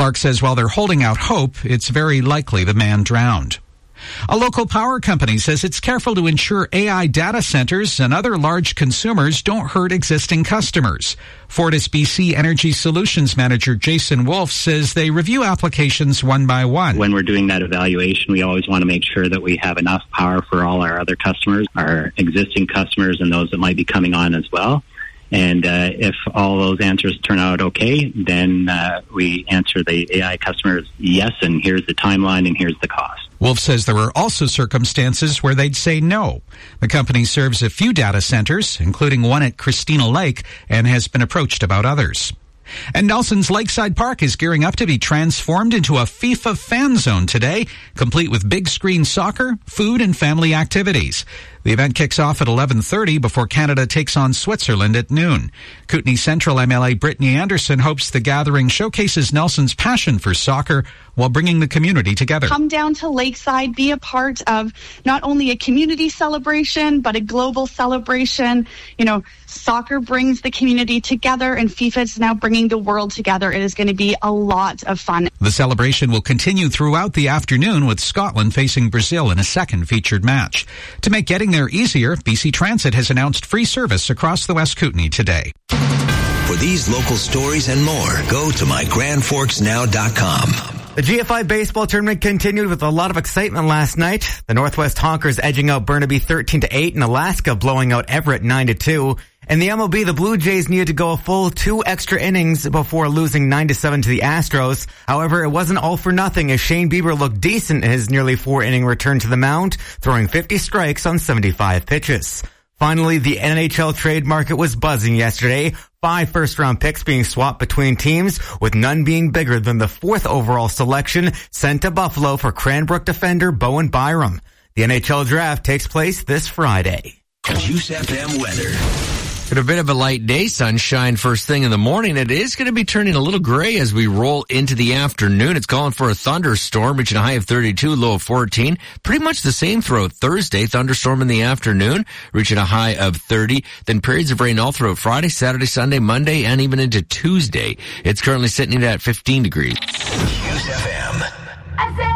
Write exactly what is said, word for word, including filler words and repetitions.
Clark says while they're holding out hope, it's very likely the man drowned. A local power company says it's careful to ensure A I data centers and other large consumers don't hurt existing customers. FortisBC Energy Solutions Manager Jason Wolf says they review applications one by one. When we're doing that evaluation, we always want to make sure that we have enough power for all our other customers, our existing customers, and those that might be coming on as well. And uh, if all those answers turn out okay, then uh, we answer the A I customers yes, and here's the timeline and here's the cost. Wolf says there were also circumstances where they'd say no. The company serves a few data centers, including one at Christina Lake, and has been approached about others. And Nelson's Lakeside Park is gearing up to be transformed into a FIFA fan zone today, complete with big screen soccer, food, and family activities. The event kicks off at eleven thirty before Canada takes on Switzerland at noon. Kootenay Central M L A Brittany Anderson hopes the gathering showcases Nelson's passion for soccer while bringing the community together. Come down to Lakeside, be a part of not only a community celebration, but a global celebration. You know, soccer brings the community together, and FIFA is now bringing the world together. It is going to be a lot of fun. The celebration will continue throughout the afternoon with Scotland facing Brazil in a second featured match. To make getting there easier, B C Transit has announced free service across the West Kootenay today. For these local stories and more, go to my grand forks now dot com. The G F I baseball tournament continued with a lot of excitement last night. The Northwest Honkers edging out Burnaby thirteen to eight and Alaska blowing out Everett nine to two. In the M L B, the Blue Jays needed to go a full two extra innings before losing nine to seven to the Astros. However, it wasn't all for nothing as Shane Bieber looked decent in his nearly four-inning return to the mound, throwing fifty strikes on seventy-five pitches. Finally, the N H L trade market was buzzing yesterday. Five first-round picks being swapped between teams, with none being bigger than the fourth overall selection sent to Buffalo for Cranbrook defender Bowen Byram. The N H L draft takes place this Friday. Juice F M weather. Got a bit of a light day, sunshine first thing in the morning. It is going to be turning a little gray as we roll into the afternoon. It's calling for a thunderstorm, reaching a high of thirty-two, low of fourteen. Pretty much the same throughout Thursday. Thunderstorm in the afternoon, reaching a high of thirty. Then periods of rain all throughout Friday, Saturday, Sunday, Monday, and even into Tuesday. It's currently sitting at fifteen degrees. Juice F M.